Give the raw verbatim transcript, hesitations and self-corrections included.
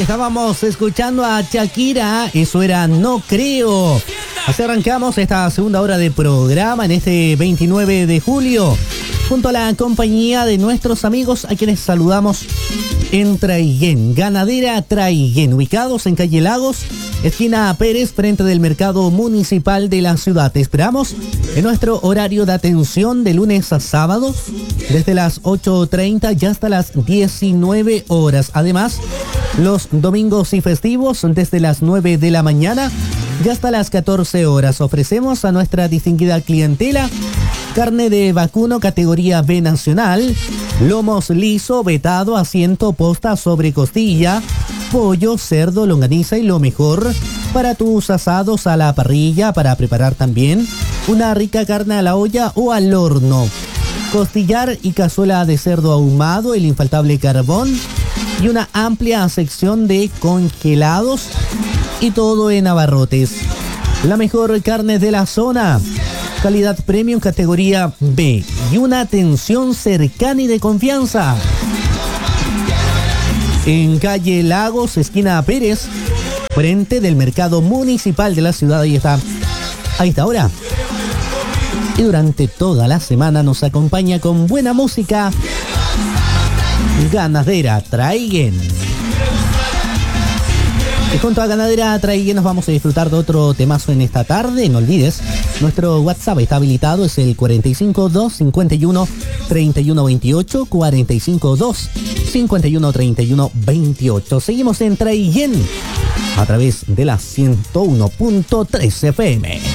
estábamos escuchando a Shakira, eso era No Creo. Así arrancamos esta segunda hora de programa en este veintinueve de julio, junto a la compañía de nuestros amigos a quienes saludamos en Traiguén, Ganadera Traiguén, ubicados en calle Lagos, esquina Pérez, frente del mercado municipal de la ciudad. Te esperamos en nuestro horario de atención de lunes a sábado, desde las ocho treinta y hasta las diecinueve horas. Además, los domingos y festivos desde las nueve de la mañana y hasta las catorce horas. Ofrecemos a nuestra distinguida clientela carne de vacuno categoría B nacional, lomos liso, vetado, asiento, posta sobre costilla, pollo, cerdo, longaniza y lo mejor para tus asados a la parrilla, para preparar también una rica carne a la olla o al horno. Costillar y cazuela de cerdo ahumado, el infaltable carbón y una amplia sección de congelados y todo en abarrotes. La mejor carne de la zona, calidad premium categoría B y una atención cercana y de confianza. En calle Lagos, esquina Pérez, frente del mercado municipal de la ciudad. Ahí está, ahí está ahora. Y durante toda la semana nos acompaña con buena música Ganadera Traiguén. Y junto a Ganadera Traiguén nos vamos a disfrutar de otro temazo en esta tarde. No olvides, nuestro WhatsApp está habilitado, es el cuatro cinco dos, cinco uno, tres uno dos ocho, cuatro cinco dos, cinco uno, tres uno dos ocho. Seguimos en Traiguén a través de la ciento uno punto tres F M.